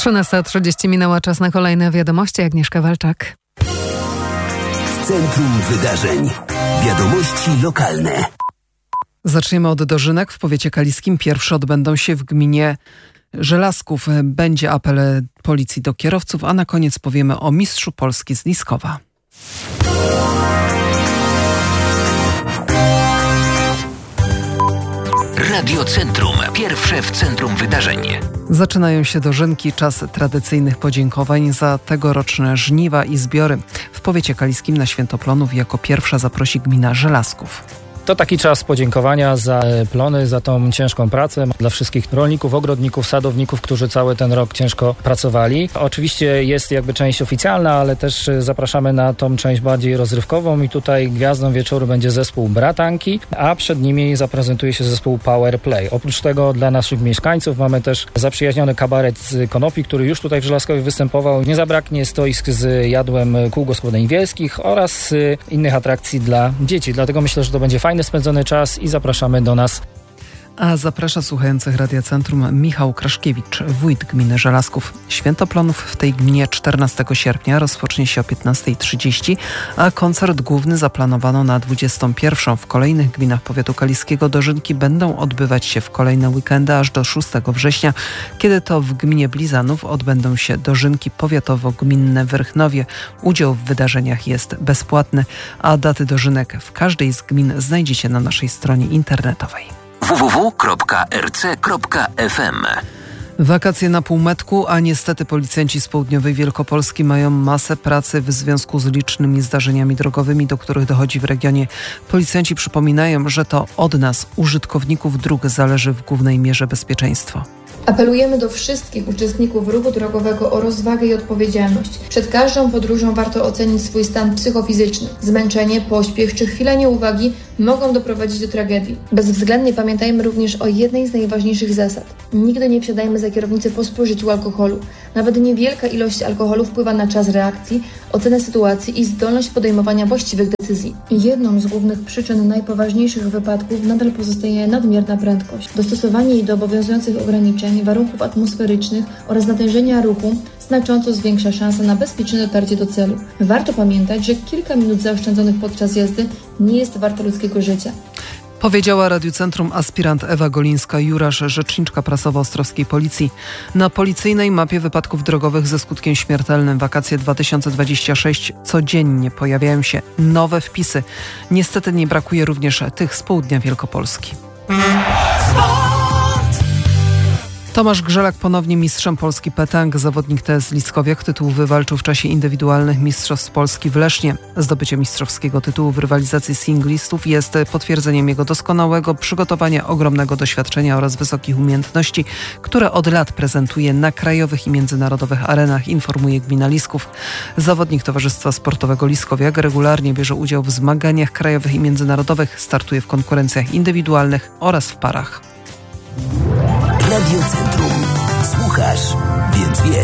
13:30 minęła, czas na kolejne wiadomości. Agnieszka Walczak. W centrum wydarzeń. Wiadomości lokalne. Zaczniemy od dożynek w powiecie kaliskim. Pierwsze odbędą się w gminie Żelazków. Będzie apel policji do kierowców, a na koniec powiemy o mistrzu Polski z Liskowa. Radio Centrum. Pierwsze w centrum wydarzeń. Zaczynają się dożynki, czas tradycyjnych podziękowań za tegoroczne żniwa i zbiory. W powiecie kaliskim na Święto Plonów jako pierwsza zaprosi gmina Żelazków. To taki czas podziękowania za plony, za tą ciężką pracę dla wszystkich rolników, ogrodników, sadowników, którzy cały ten rok ciężko pracowali. Oczywiście jest jakby część oficjalna, ale też zapraszamy na tą część bardziej rozrywkową i tutaj gwiazdą wieczoru będzie zespół Bratanki, a przed nimi zaprezentuje się zespół Power Play. Oprócz tego dla naszych mieszkańców mamy też zaprzyjaźniony kabaret z Konopi, który już tutaj w Żelazkowie występował. Nie zabraknie stoisk z jadłem kół gospodyń wiejskich oraz innych atrakcji dla dzieci. Dlatego myślę, że to będzie fajny spędzony czas i zapraszamy do nas. A zaprasza słuchających Radia Centrum Michał Kraszkiewicz, wójt gminy Żelazków. Święto Plonów w tej gminie 14 sierpnia rozpocznie się o 15:30, a koncert główny zaplanowano na 21:00. W kolejnych gminach powiatu kaliskiego dożynki będą odbywać się w kolejne weekendy aż do 6 września, kiedy to w gminie Blizanów odbędą się dożynki powiatowo-gminne w Rychnowie. Udział w wydarzeniach jest bezpłatny, a daty dożynek w każdej z gmin znajdziecie na naszej stronie internetowej. www.rc.fm. Wakacje na półmetku, a niestety policjanci z południowej Wielkopolski mają masę pracy w związku z licznymi zdarzeniami drogowymi, do których dochodzi w regionie. Policjanci przypominają, że to od nas, użytkowników dróg, zależy w głównej mierze bezpieczeństwo. Apelujemy do wszystkich uczestników ruchu drogowego o rozwagę i odpowiedzialność. Przed każdą podróżą warto ocenić swój stan psychofizyczny. Zmęczenie, pośpiech czy chwila nieuwagi mogą doprowadzić do tragedii. Bezwzględnie pamiętajmy również o jednej z najważniejszych zasad. Nigdy nie wsiadajmy za kierownicę po spożyciu alkoholu. Nawet niewielka ilość alkoholu wpływa na czas reakcji, ocenę sytuacji i zdolność podejmowania właściwych decyzji. Jedną z głównych przyczyn najpoważniejszych wypadków nadal pozostaje nadmierna prędkość. Dostosowanie jej do obowiązujących ograniczeń, warunków atmosferycznych oraz natężenia ruchu znacząco zwiększa szanse na bezpieczne dotarcie do celu. Warto pamiętać, że kilka minut zaoszczędzonych podczas jazdy nie jest warte ludzkiego życia. Powiedziała Radiu Centrum aspirant Ewa Golińska-Jurasz, rzeczniczka prasowa ostrowskiej policji. Na policyjnej mapie wypadków drogowych ze skutkiem śmiertelnym wakacje 2026 codziennie pojawiają się nowe wpisy. Niestety nie brakuje również tych z południa Wielkopolski. Tomasz Grzelak ponownie mistrzem Polski Petang. Zawodnik TS Liskowiak tytuł wywalczył w czasie indywidualnych Mistrzostw Polski w Lesznie. Zdobycie mistrzowskiego tytułu w rywalizacji singlistów jest potwierdzeniem jego doskonałego przygotowania, ogromnego doświadczenia oraz wysokich umiejętności, które od lat prezentuje na krajowych i międzynarodowych arenach, informuje gmina Lisków. Zawodnik Towarzystwa Sportowego Liskowiak regularnie bierze udział w zmaganiach krajowych i międzynarodowych, startuje w konkurencjach indywidualnych oraz w parach. Radio Centrum. Słuchasz, więc wiesz.